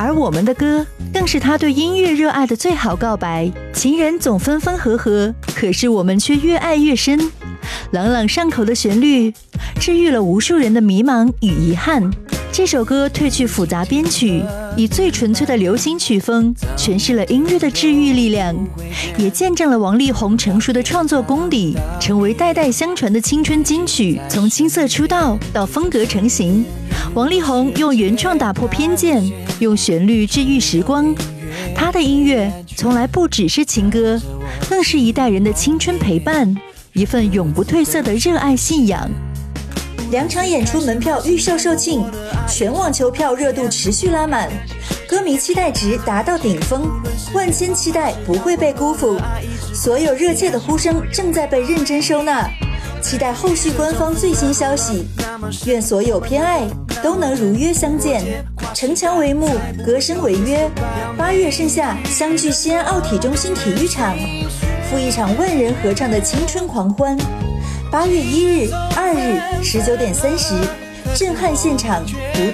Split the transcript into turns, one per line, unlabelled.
而我们的歌更是他对音乐热爱的最好告白。情人总分分合合，可是我们却越爱越深。朗朗上口的旋律治愈了无数人的迷茫与遗憾。这首歌褪去复杂编曲，以最纯粹的流行曲风诠释了音乐的治愈力量，也见证了王力宏成熟的创作功底，成为代代相传的青春金曲。从青涩出道到风格成型，王力宏用原创打破偏见，用旋律治愈时光。他的音乐从来不只是情歌，更是一代人的青春陪伴，一份永不褪色的热爱信仰。2场演出门票预售售罄，全网球票热度持续拉满，歌迷期待值达到顶峰，万千期待不会被辜负，所有热切的呼声正在被认真收纳，期待后续官方最新消息。愿所有偏爱都能如约相见，城墙为幕，歌声为约。8月盛夏相聚西安奥体中心体育场，赴一场万人合唱的青春狂欢。8月1日、2日19:30，震撼现场，